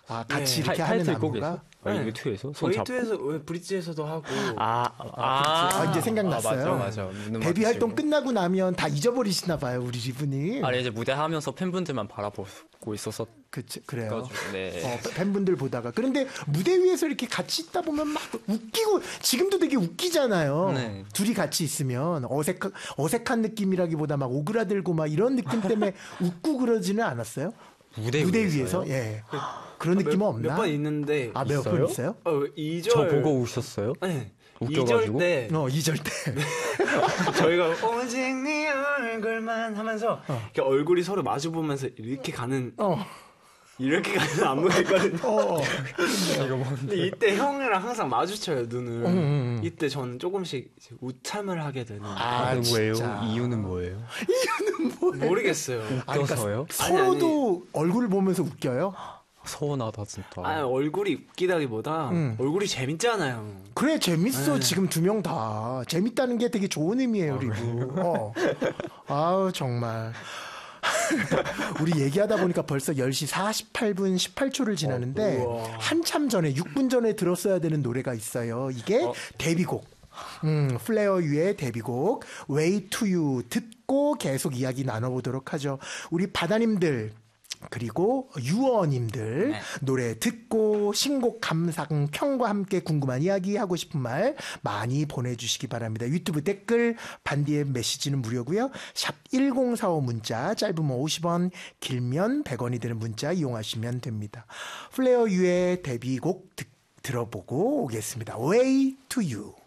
아, 같이 네. 이렇게 하는 타이틀곡에서? 안무가? 웨이 2에서? 손 잡고? 웨이트에서 브릿지에서도 하고. 이제 생각났어요. 맞아. 데뷔 활동 끝나고 나면 다 잊어버리시나 봐요, 우리 리브님. 아니, 이제 무대 하면서 팬분들만 바라보고 있어서. 그래요. 네. 팬분들 보다가. 그런데 무대 위에서 이렇게 같이 있다 보면 막 웃기고, 지금도 되게 웃기잖아요. 네. 둘이 같이 있으면 어색한 느낌이라기보다 막 오그라들고 막 이런 느낌 때문에 웃고 그러지는 않았어요? 무대 위에서? 예. 그런 느낌은 없나? 몇 번 있는데. 몇 번 있어요? 2절. 저 보고 우셨어요? 네. 웃겨가지고? 2절 때. 2절 때. 저희가 오직 네 얼굴만 하면서 이렇게 얼굴이 서로 마주 보면서 이렇게 가는 안무가 있거든요. 근데 이때 형이랑 항상 마주쳐요, 눈을. 이때 저는 조금씩 우참을 하게 되는. 왜요? 진짜. 이유는 뭐예요? 모르겠어요. 웃겨서요? 서로도 얼굴을 보면서 웃겨요? 서운하다, 진짜. 얼굴이 웃기다기보다 얼굴이 재밌잖아요. 그래, 재밌어. 지금 두 명 다. 재밌다는 게 되게 좋은 의미예요, 리브. 아우, 정말. 우리 얘기하다 보니까 벌써 10시 48분 18초를 지나는데 한참 전에 6분 전에 들었어야 되는 노래가 있어요. 이게 데뷔곡. 플레어 유의 데뷔곡 Way to You 듣고 계속 이야기 나눠보도록 하죠. 우리 바다님들 그리고 유어님들 노래 듣고 신곡 감상 평과 함께 궁금한 이야기 하고 싶은 말 많이 보내주시기 바랍니다. 유튜브 댓글 반디의 메시지는 무료고요. 샵 1045 문자 짧으면 50원 길면 100원이 되는 문자 이용하시면 됩니다. 플레어 유의 데뷔곡 들어보고 오겠습니다. Way to You.